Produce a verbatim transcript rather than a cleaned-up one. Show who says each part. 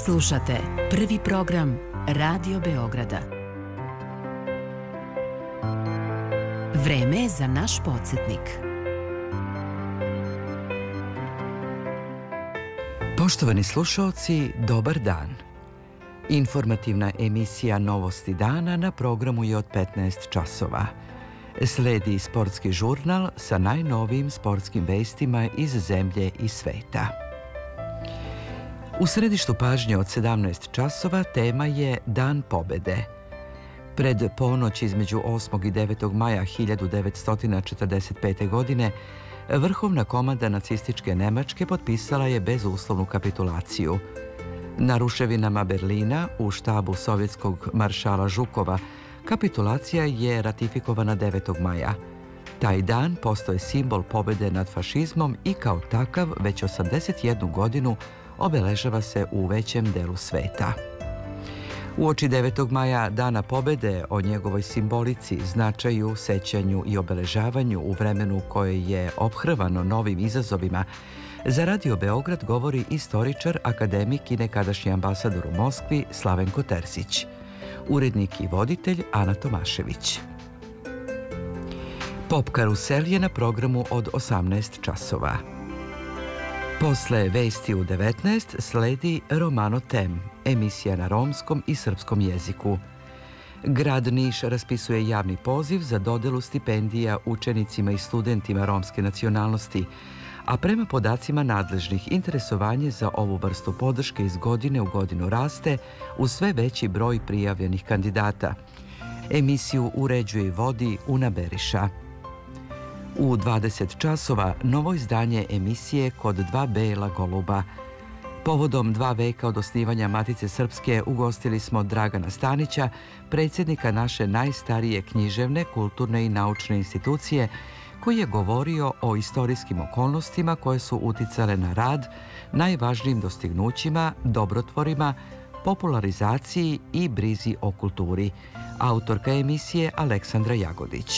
Speaker 1: Slušate prvi program Radio Beograda. Vreme je za naš podsjetnik.
Speaker 2: Poštovani slušaoci, dobar dan. Informativna emisija Novosti dana na programu je od petnaest časova. Sledi sportski žurnal sa najnovijim sportskim vestima iz zemlje i sveta. U središtu pažnje od sedamnaest časova tema je Dan pobede. Pred ponoć između osmog i devetog maja hiljadu devetsto četrdeset pete. godine vrhovna komanda nacističke Nemačke potpisala je bezuslovnu kapitulaciju. Na ruševinama Berlina u štabu sovjetskog maršala Žukova kapitulacija je ratifikovana devetog maja. Taj dan postao je simbol pobede nad fašizmom i kao takav već osamdeset jednu godinu obeležava se u većem delu sveta. Uoči devetog maja, Dana pobede, o njegovoj simbolici, značaju, sećanju i obeležavanju u vremenu koje je ophrvano novim izazovima, za Radio Beograd govori istoričar, akademik i nekadašnji ambasador u Moskvi Slavenko Terzić. Urednik i voditelj Ana Tomašević. Pop karusel je na programu od osamnaest časova. Posle vesti u devetnaest sledi Romano Tem, emisija na romskom i srpskom jeziku. Grad Niš raspisuje javni poziv za dodelu stipendija učenicima i studentima romske nacionalnosti, a prema podacima nadležnih interesovanje za ovu vrstu podrške iz godine u godinu raste uz sve veći broj prijavljenih kandidata. Emisiju uređuje i vodi Una Beriša. U dvadeset časova novo izdanje emisije Kod dva bela goluba. Povodom dva veka od osnivanja Matice Srpske ugostili smo Dragana Stanića, predsjednika naše najstarije književne, kulturne i naučne institucije, koji je govorio o istorijskim okolnostima koje su uticale na rad, najvažnijim dostignućima, dobrotvorima, popularizaciji i brizi o kulturi. Autorka emisije Aleksandra Jagodić.